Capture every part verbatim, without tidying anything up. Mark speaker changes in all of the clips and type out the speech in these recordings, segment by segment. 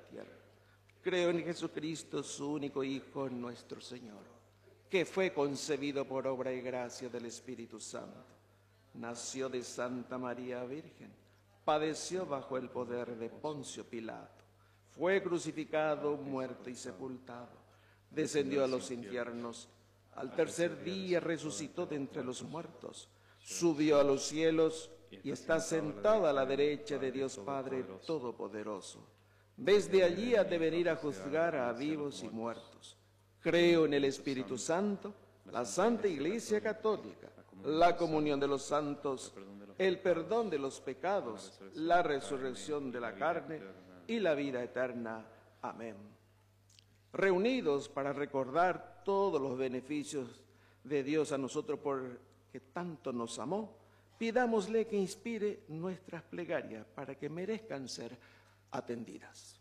Speaker 1: tierra. Creo en Jesucristo, su único Hijo, nuestro Señor, que fue concebido por obra y gracia del Espíritu Santo. Nació de Santa María Virgen, padeció bajo el poder de Poncio Pilato, fue crucificado, muerto y sepultado, descendió a los infiernos, al tercer día resucitó de entre los muertos, subió a los cielos y está sentado a la derecha de Dios Padre Todopoderoso. Desde allí ha de venir a juzgar a vivos y muertos. Creo en el Espíritu Santo, la Santa Iglesia Católica, la comunión de los santos, el perdón de los pecados, la resurrección de la carne y la vida eterna. Amén. Reunidos para recordar todos los beneficios de Dios a nosotros porque tanto nos amó, pidámosle que inspire nuestras plegarias para que merezcan ser atendidas.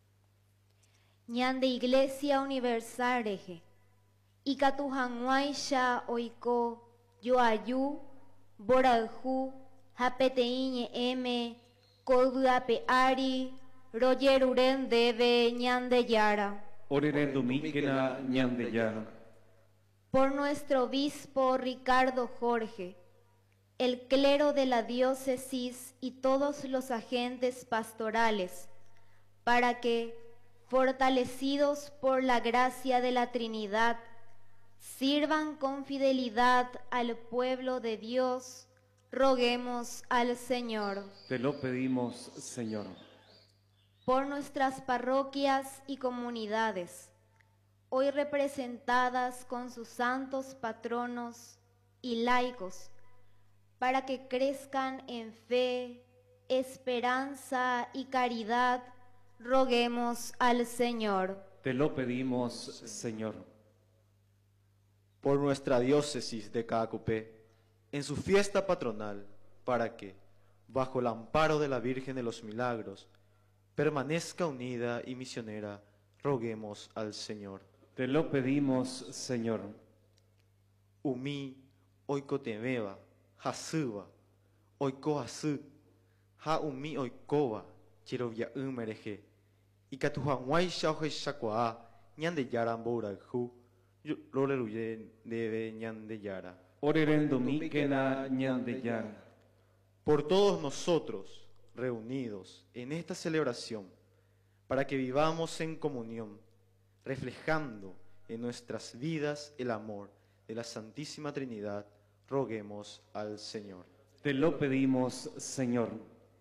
Speaker 2: Ñande Iglesia Universal Eje, Ikatujanguaisha Oiko, Yoayu, Boralju, Japeteiñe M, Kolduape Ari, Roger Uren Debe Ñande Yara.
Speaker 3: Oreren Dumíquena Ñande Yara.
Speaker 2: Por nuestro obispo Ricardo Jorge, el clero de la diócesis y todos los agentes pastorales, para que, fortalecidos por la gracia de la Trinidad, sirvan con fidelidad al pueblo de Dios, roguemos al Señor.
Speaker 3: Te lo pedimos, Señor.
Speaker 2: Por nuestras parroquias y comunidades, hoy representadas con sus santos patronos y laicos, para que crezcan en fe, esperanza y caridad, roguemos al Señor.
Speaker 3: Te lo pedimos, Señor.
Speaker 4: Por nuestra diócesis de Caacupé, en su fiesta patronal, para que, bajo el amparo de la Virgen de los Milagros, permanezca unida y misionera, roguemos al Señor.
Speaker 3: Te lo pedimos, Señor.
Speaker 4: Umi, oikotemeba, hasuba, oikohasu, ha umi oikoba, chirovia umereje, y catujanguay shauhe shakwa, ñande yara mbouraju, roleruye debe ñande yara.
Speaker 3: Oreren Dumíquena Ñande Yara.
Speaker 4: Por todos nosotros reunidos en esta celebración, para que vivamos en comunión, reflejando en nuestras vidas el amor de la Santísima Trinidad, roguemos al Señor.
Speaker 3: Te lo pedimos, Señor.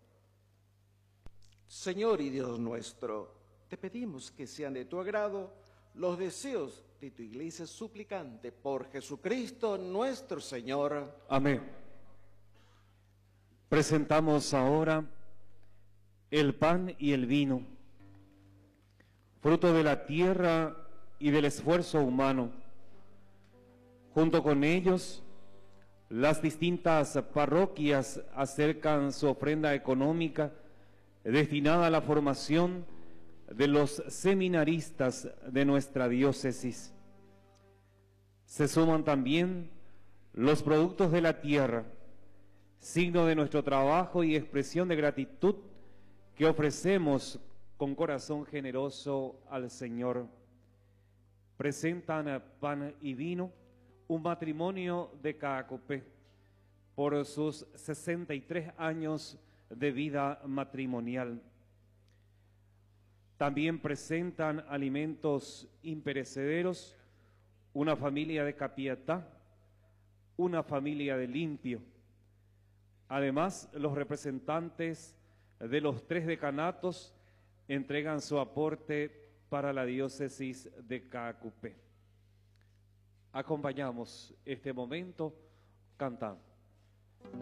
Speaker 1: Señor y Dios nuestro, te pedimos que sean de tu agrado los deseos de tu iglesia suplicante por Jesucristo nuestro Señor.
Speaker 3: Amén. Presentamos ahora el pan y el vino, fruto de la tierra y del esfuerzo humano. Junto con ellos, las distintas parroquias acercan su ofrenda económica destinada a la formación de los seminaristas de nuestra diócesis. Se suman también los productos de la tierra, signo de nuestro trabajo y expresión de gratitud que ofrecemos con corazón generoso al Señor. Presentan pan y vino, un matrimonio de Caacupé, por sus sesenta y tres años de vida matrimonial. También presentan alimentos imperecederos, una familia de Capiatá, una familia de Limpio. Además, los representantes de los tres decanatos entregan su aporte para la diócesis de Caacupé. Acompañamos este momento cantando.